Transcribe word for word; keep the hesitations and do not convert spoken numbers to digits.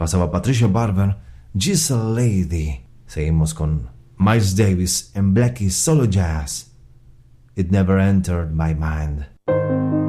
Pasaba Patricia Barber, Just a Lady. Seguimos con Miles Davis en Blackie Solo Jazz. It Never Entered My Mind.